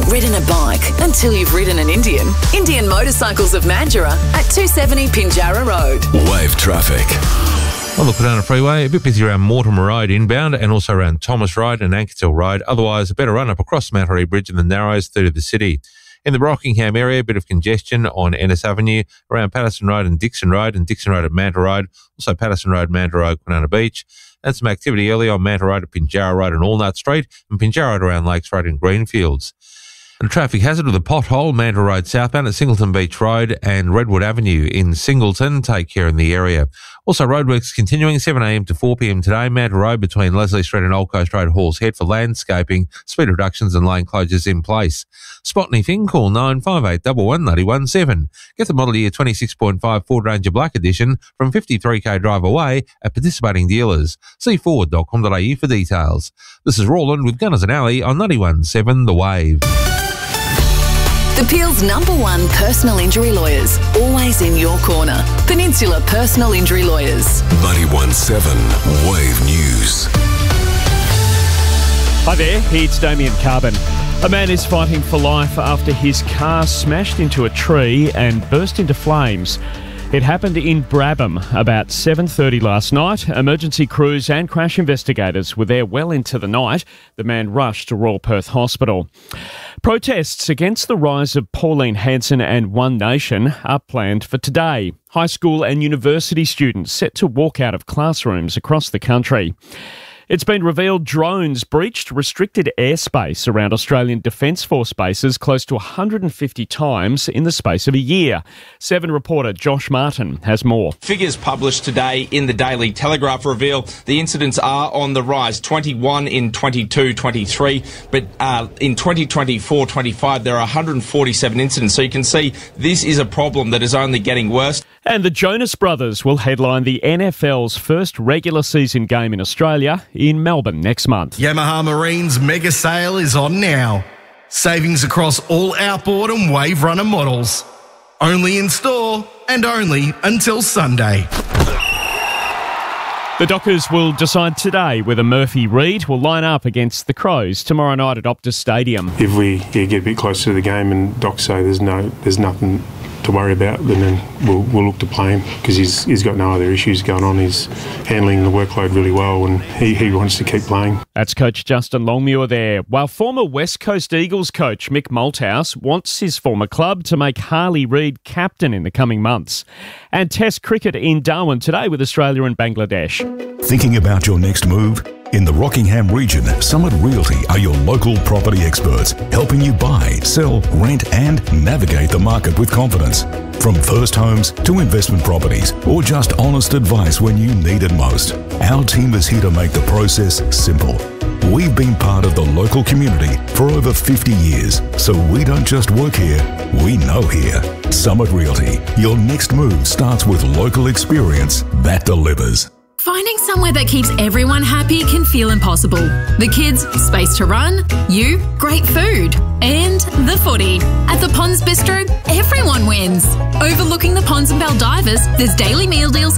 ridden a bike until you've ridden an Indian. Indian Motorcycles of Mandurah at 270 Pinjarra Road. Wave traffic. On the Kwinana Freeway, a bit busy around Mortimer Road inbound and also around Thomas Road and Ankersell Road. Otherwise, a better run up across Mount Harry Bridge and the Narrows through to the city. In the Rockingham area, a bit of congestion on Ennis Avenue, around Patterson Road and Dixon Road at Manta Road, also Patterson Road, Manta Road, Kwinana Beach. And some activity early on Manta Road at Pinjarra Road and Allnut Street, and Pinjarra Road around Lakes Road and Greenfields. And a traffic hazard with a pothole, Manta Road southbound at Singleton Beach Road and Redwood Avenue in Singleton. Take care in the area. Also, roadworks continuing 7am to 4pm today. Manta Road between Leslie Street and Old Coast Road, Halls Head for landscaping, speed reductions and lane closures in place. Spot anything, call 95811 917. Get the model year 26.5 Ford Ranger Black Edition from 53k drive away at participating dealers. See Ford.com.au for details. This is Roland with Gunners and Alley on 91.7 The Wave. The Peel's #1 personal injury lawyers, always in your corner. Peninsula Personal Injury Lawyers. 91.7 Wave News. Hi there, it's Damien Carbon. A man is fighting for life after his car smashed into a tree and burst into flames. It happened in Brabham about 7:30 last night. Emergency crews and crash investigators were there well into the night. The man rushed to Royal Perth Hospital. Protests against the rise of Pauline Hanson and One Nation are planned for today. High school and university students set to walk out of classrooms across the country. It's been revealed drones breached restricted airspace around Australian Defence Force bases close to 150 times in the space of a year. 7 reporter Josh Martin has more. Figures published today in the Daily Telegraph reveal the incidents are on the rise, 21 in 22-23, but in 2024-25 there are 147 incidents. So you can see this is a problem that is only getting worse. And the Jonas Brothers will headline the NFL's first regular season game in Australia in Melbourne next month. Yamaha Marine's mega sale is on now. Savings across all outboard and wave runner models. Only in store and only until Sunday. The Dockers will decide today whether Murphy Reid will line up against the Crows tomorrow night at Optus Stadium. If we get a bit closer to the game and Doc say there's nothing to worry about, then we'll look to play him because he's got no other issues going on. He's handling the workload really well and he wants to keep playing. That's coach Justin Longmuir there. While former West Coast Eagles coach Mick Malthouse wants his former club to make Harley Reid captain in the coming months. And Test cricket in Darwin today with Australia and Bangladesh. Thinking about your next move? In the Rockingham region, Summit Realty are your local property experts, helping you buy, sell, rent and navigate the market with confidence. From first homes to investment properties or just honest advice when you need it most. Our team is here to make the process simple. We've been part of the local community for over 50 years, so we don't just work here, we know here. Summit Realty, your next move starts with local experience that delivers. Finding somewhere that keeps everyone happy can feel impossible. The kids, space to run, you, great food, and the footy. At the Ponds Bistro, everyone wins. Overlooking the ponds and Baldivis, there's daily meal deals